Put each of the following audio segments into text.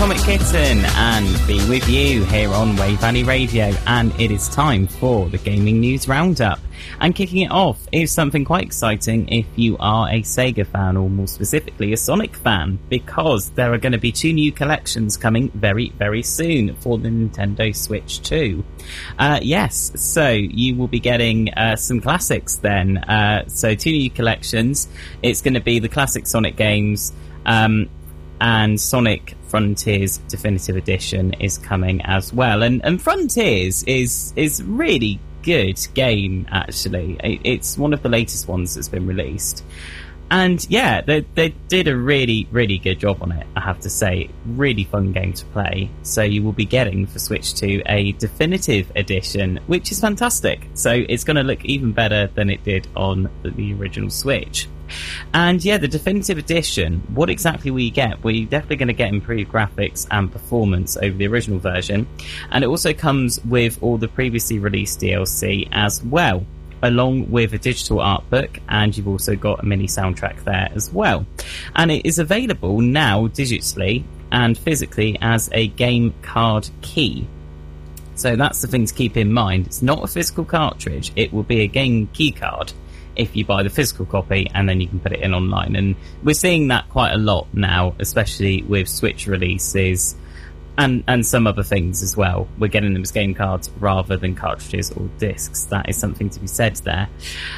Atomic Kitten and be with you here on Wave Valley Radio, and it is time for the Gaming News Roundup. And kicking it off is something quite exciting if you are a Sega fan, or more specifically a Sonic fan, because there are going to be 2 new collections coming very, very soon for the Nintendo Switch 2. Yes, so you will be getting some classics then. So 2 new collections. It's going to be the classic Sonic games, and Sonic Frontiers Definitive Edition is coming as well. And Frontiers is really good game, actually. It's one of the latest ones that's been released. And yeah, they did a really, really good job on it, I have to say. Really fun game to play. So you will be getting for Switch 2 a Definitive Edition, which is fantastic. So it's going to look even better than it did on the original Switch. And yeah, the Definitive Edition, what exactly will you get? Well, you're definitely going to get improved graphics and performance over the original version. And it also comes with all the previously released DLC as well, along with a digital art book, and you've also got a mini soundtrack there as well. And it is available now digitally and physically as a game card key. So that's the thing to keep in mind. It's not a physical cartridge, it will be a game key card if you buy the physical copy, and then you can put it in online. And we're seeing that quite a lot now, especially with Switch releases and some other things as well. We're getting them as game cards rather than cartridges or discs. That is something to be said there.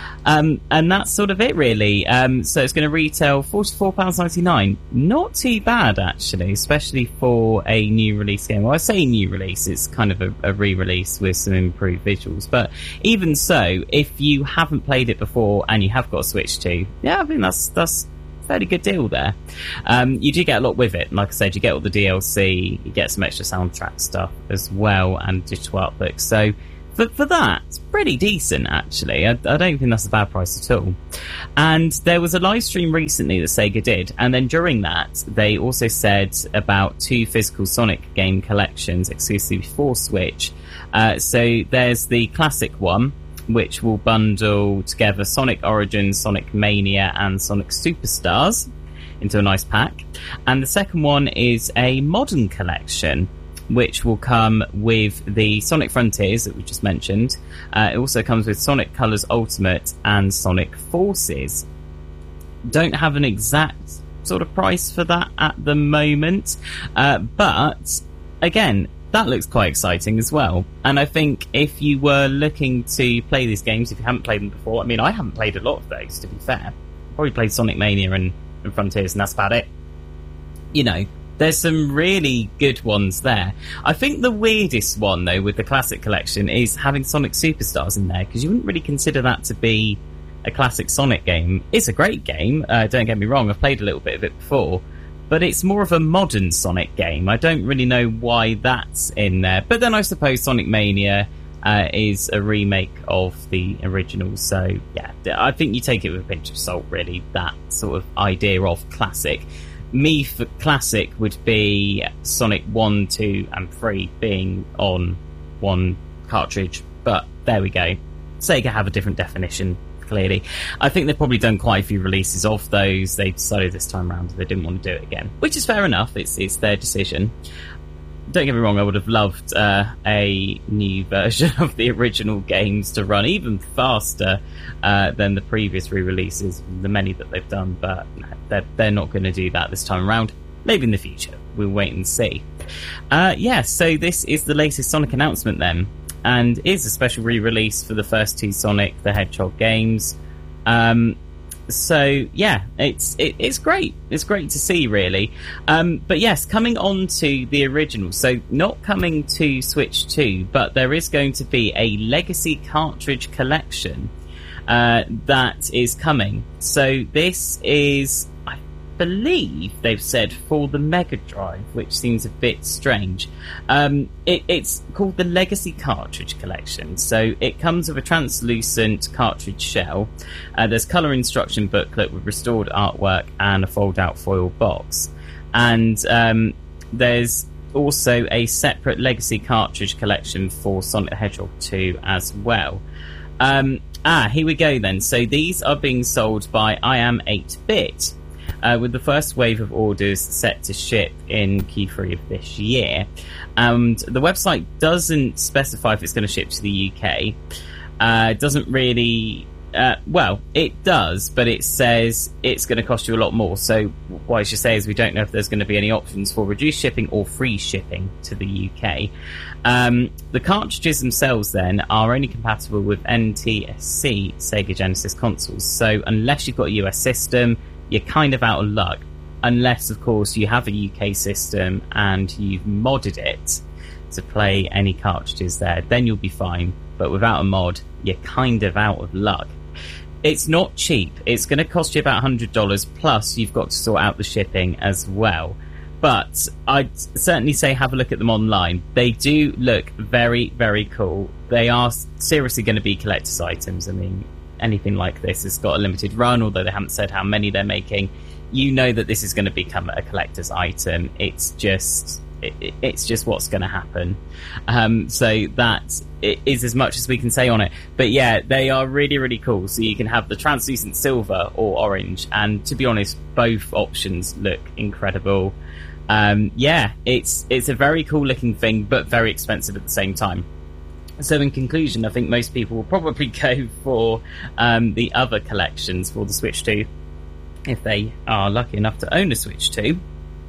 And that's sort of it, really. So it's going to retail £44.99. Not too bad, actually, especially for a new release game. Well, I say new release, it's kind of a re-release with some improved visuals. But even so, if you haven't played it before and you have got a Switch 2, yeah, I think that's a fairly good deal there. You do get a lot with it. Like I said, you get all the DLC, you get some extra soundtrack stuff as well, and digital art books. So for that, it's pretty decent, actually. I don't think that's a bad price at all. And there was a live stream recently that Sega did, and then during that, they also said about 2 physical Sonic game collections exclusively for Switch. So there's the classic one, which will bundle together Sonic Origins, Sonic Mania, and Sonic Superstars into a nice pack. And the second one is a modern collection, which will come with the Sonic Frontiers that we just mentioned. It also comes with Sonic Colors Ultimate and Sonic Forces. Don't have an exact sort of price for that at the moment, but again, that looks quite exciting as well. And I think if you were looking to play these games, if you haven't played them before, I mean, I haven't played a lot of those, to be fair. Probably played Sonic Mania and Frontiers, and that's about it. You know, there's some really good ones there. I think the weirdest one, though, with the Classic Collection is having Sonic Superstars in there, because you wouldn't really consider that to be a classic Sonic game. It's a great game, don't get me wrong, I've played a little bit of it before, but it's more of a modern Sonic game. I don't really know why that's in there. But then I suppose Sonic Mania is a remake of the original, so yeah, I think you take it with a pinch of salt, really, that sort of idea of classic. Me for classic would be Sonic 1, 2 and 3 being on one cartridge, but there we go. Sega have a different definition, clearly. I think they've probably done quite a few releases of those. They decided this time around they didn't want to do it again, which is fair enough. It's their decision. Don't get me wrong, I would have loved a new version of the original games to run even faster than the previous re-releases, the many that they've done, but they're not going to do that this time around. Maybe in the future. We'll wait and see. So this is the latest Sonic announcement then, and is a special re-release for the first 2 Sonic the Hedgehog games. So yeah, it's great. It's great to see, really. But yes, coming on to the original. So not coming to Switch 2, but there is going to be a Legacy cartridge collection that is coming. So this is, I believe they've said, for the Mega Drive, which seems a bit strange. It's called the Legacy Cartridge Collection. So it comes with a translucent cartridge shell. There's colour instruction booklet with restored artwork and a fold-out foil box. And there's also a separate Legacy Cartridge Collection for Sonic the Hedgehog 2 as well. Here we go then. So these are being sold by I Am 8-Bit. with the first wave of orders set to ship in Q3 of this year. And the website doesn't specify if it's going to ship to the UK. It doesn't really... well, it does, but it says it's going to cost you a lot more. So what I should say is we don't know if there's going to be any options for reduced shipping or free shipping to the UK. The cartridges themselves then are only compatible with NTSC Sega Genesis consoles. So unless you've got a US system, you're kind of out of luck. Unless, of course, you have a UK system and you've modded it to play any cartridges there, then you'll be fine. But without a mod, you're kind of out of luck. It's not cheap. It's going to cost you about $100, plus you've got to sort out the shipping as well. But I'd certainly say have a look at them online. They do look very, very cool. They are seriously going to be collector's items. I mean, anything like this has got a limited run, although they haven't said how many they're making. You know that this is going to become a collector's item. It's just what's going to happen. So that is as much as we can say on it. But yeah, they are really, really cool. So you can have the translucent silver or orange. And to be honest, both options look incredible. Yeah, it's a very cool looking thing, but very expensive at the same time. So in conclusion, I think most people will probably go for the other collections for the Switch 2, if they are lucky enough to own a Switch 2.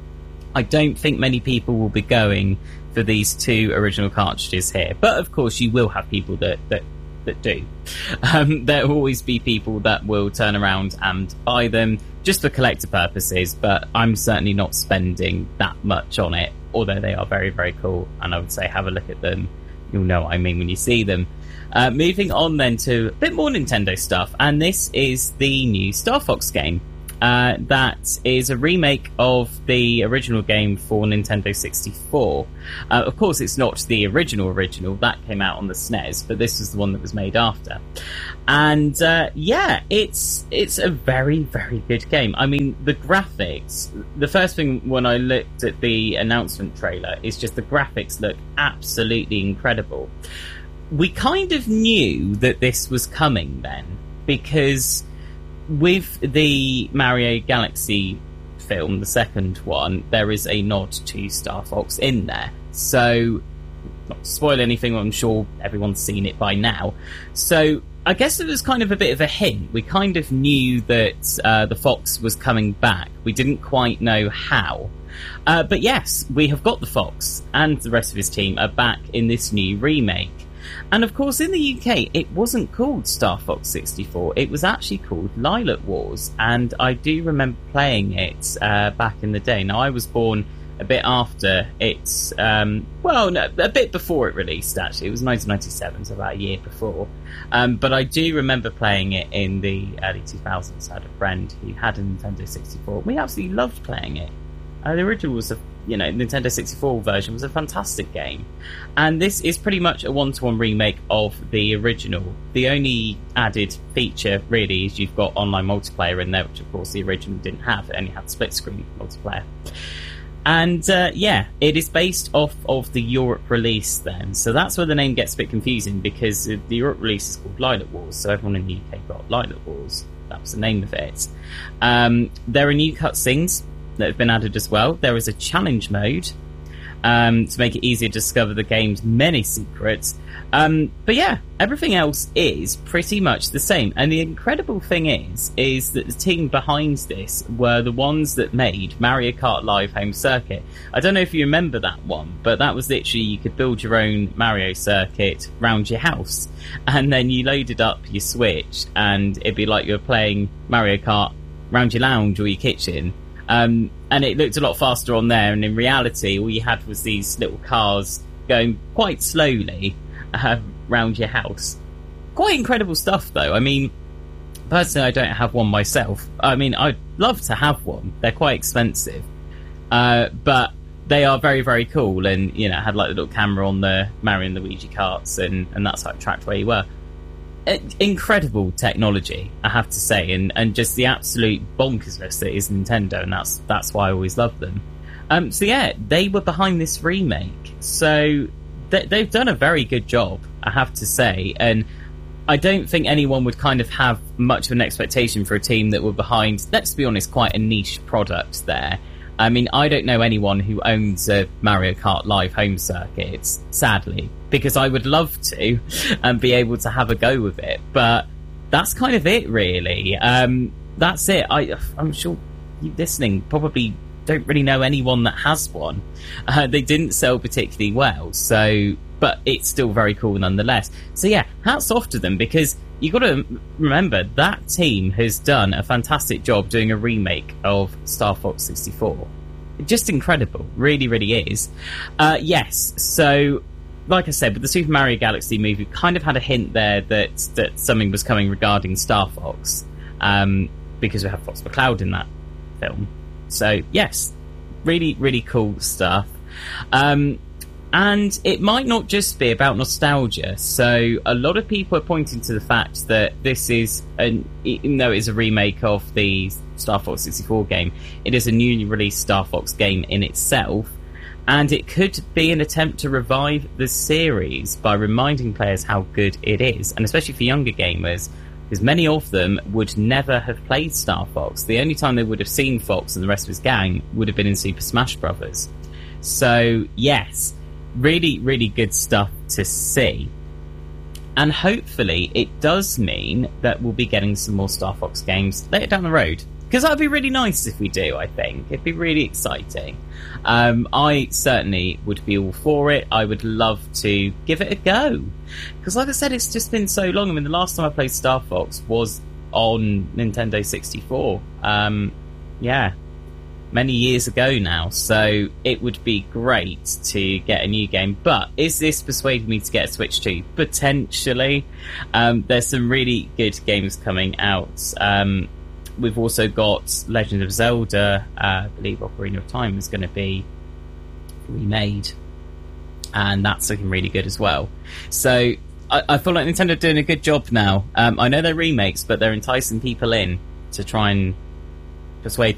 I don't think many people will be going for these two original cartridges here. But of course, you will have people that do. There will always be people that will turn around and buy them just for collector purposes, but I'm certainly not spending that much on it, although they are very, very cool, and I would say have a look at them. You'll know what I mean when you see them. Moving on then to a bit more Nintendo stuff, and this is the new Star Fox game. That is a remake of the original game for Nintendo 64. Of course, it's not the original. That came out on the SNES, but this is the one that was made after. And yeah, it's a very, very good game. I mean, the graphics, the first thing when I looked at the announcement trailer is just the graphics look absolutely incredible. We kind of knew that this was coming then, because with the Mario Galaxy film, the second one, there is a nod to Star Fox in there. So, not to spoil anything, I'm sure everyone's seen it by now. So, I guess it was kind of a bit of a hint. We kind of knew that the Fox was coming back. We didn't quite know how. But yes, we have got the Fox, and the rest of his team are back in this new remake. And of course, in the UK, it wasn't called Star Fox 64. It was actually called Lylat Wars, and I do remember playing it back in the day. Now, I was born a bit after it, well, no, a bit before it released, actually. It was 1997, so about a year before. But I do remember playing it in the early 2000s. I had a friend who had a Nintendo 64. We absolutely loved playing it. The original was Nintendo 64 version was a fantastic game. And this is pretty much a one-to-one remake of the original. The only added feature, really, is you've got online multiplayer in there, which, of course, the original didn't have. It only had split-screen multiplayer. And, yeah, it is based off of the Europe release then. So that's where the name gets a bit confusing, because the Europe release is called Lylat Wars, so everyone in the UK got Lylat Wars. That was the name of it. There are new cutscenes that have been added as well. There is a challenge mode to make it easier to discover the game's many secrets. But yeah, everything else is pretty much the same. And the incredible thing is that the team behind this were the ones that made Mario Kart Live Home Circuit. I don't know if you remember that one, but that was literally, you could build your own Mario circuit round your house, and then you loaded up your Switch, and it'd be like you were playing Mario Kart round your lounge or your kitchen. And it looked a lot faster on there, and in reality, all you had was these little cars going quite slowly round your house. Quite incredible stuff, though. I mean, personally, I don't have one myself. I mean, I'd love to have one. They're quite expensive. But they are very, very cool, and, had like the little camera on the Mario and Luigi carts, and that's how it tracked where you were. Incredible technology, I have to say, and just the absolute bonkersness that is Nintendo, and that's why I always love them. So yeah, they were behind this remake, so they've done a very good job, I have to say, and I don't think anyone would kind of have much of an expectation for a team that were behind, let's be honest, quite a niche product there. I mean, I don't know anyone who owns a Mario Kart Live home circuit, sadly, because I would love to and be able to have a go with it. But that's kind of it, really. That's it. I'm sure you listening probably don't really know anyone that has one. They didn't sell particularly well, but it's still very cool nonetheless. So yeah, hats off to them, because you got to remember that team has done a fantastic job doing a remake of Star Fox 64. Just incredible, really, really is. Yes, so like I said, with the Super Mario Galaxy movie, we kind of had a hint there that something was coming regarding Star Fox, because we have Fox McCloud in that film. So yes, really, really cool stuff. And it might not just be about nostalgia. So a lot of people are pointing to the fact that this is, even though it's a remake of the Star Fox 64 game, it is a newly released Star Fox game in itself. And it could be an attempt to revive the series by reminding players how good it is. And especially for younger gamers, because many of them would never have played Star Fox. The only time they would have seen Fox and the rest of his gang would have been in Super Smash Bros. So yes, really, really good stuff to see. And hopefully it does mean that we'll be getting some more Star Fox games later down the road. Because that would be really nice if we do, I think. It'd be really exciting. I certainly would be all for it. I would love to give it a go. Because like I said, it's just been so long. I mean, the last time I played Star Fox was on Nintendo 64. Yeah, many years ago now. So it would be great to get a new game. But is this persuading me to get a Switch 2? Potentially. There's some really good games coming out. We've also got Legend of Zelda. I believe Ocarina of Time is going to be remade, and that's looking really good as well. So I feel like Nintendo are doing a good job now. I know they're remakes, but they're enticing people in to try and persuade